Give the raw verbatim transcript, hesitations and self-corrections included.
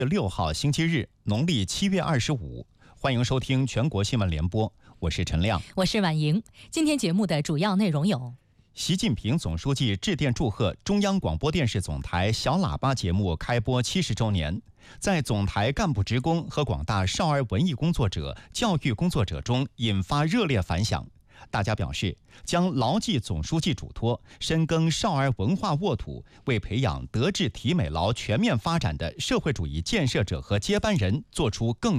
六号星期日，农历七月二十五，欢迎收听全国新闻联播，我是陈亮， 我是婉莹。今天节目的主要内容有： 习近平总书记致电祝贺中央广播电视总台小喇叭节目开播七十周年，在总台干部职工和广大少儿文艺工作者、教育工作者中引发热烈反响。大家表示，将牢记总书记嘱托，深耕少儿文化沃土，为培养德智体美劳全面发展的社会主义建设者和接班人做出更